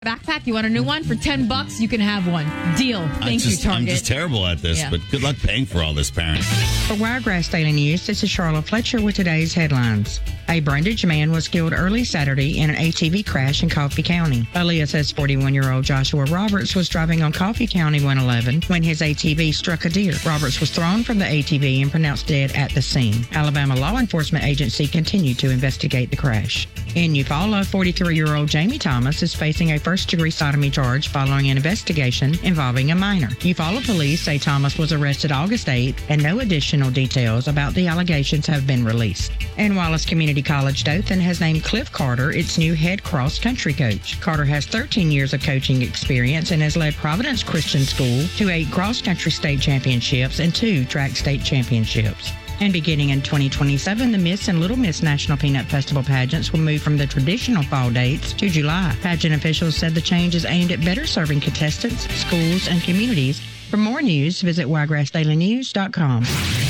Backpack, you want a new one? For $10, you can have one. Deal. Thank you, Target. I'm just terrible at this, but good luck paying for all this, parents. For Wiregrass Daily News, this is Charlotte Fletcher with today's headlines. A Brundage man was killed early Saturday in an ATV crash in Coffee County. Aaliyah says 41-year-old Joshua Roberts was driving on Coffee County 111 when his ATV struck a deer. Roberts was thrown from the ATV and pronounced dead at the scene. Alabama law enforcement agency continued to investigate the crash. In Eufaula, 43-year-old Jamie Thomas is facing a first-degree sodomy charge following an investigation involving a minor. Eufaula police say Thomas was arrested August 8th, and no additional details about the allegations have been released. And Wallace Community College Dothan has named Cliff Carter its new head cross-country coach. Carter has 13 years of coaching experience and has led Providence Christian School to 8 cross-country state championships and 2 track state championships. And beginning in 2027, the Miss and Little Miss National Peanut Festival pageants will move from the traditional fall dates to July. Pageant officials said the change is aimed at better serving contestants, schools, and communities. For more news, visit wiregrassdailynews.com.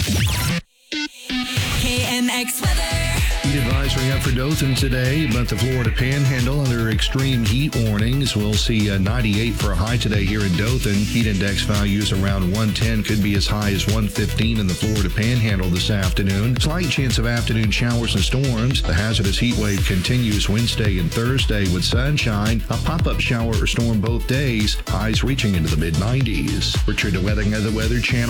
KNX weather. Heat advisory up for Dothan today, but the Florida Panhandle under extreme heat warnings. We'll see 98 for a high today here in Dothan. Heat index values around 110, could be as high as 115 in the Florida Panhandle this afternoon. Slight chance of afternoon showers and storms. The hazardous heat wave continues Wednesday and Thursday with sunshine. A pop-up shower or storm both days. Highs reaching into the mid-90s. Richard DeWethinger, the Weather Channel.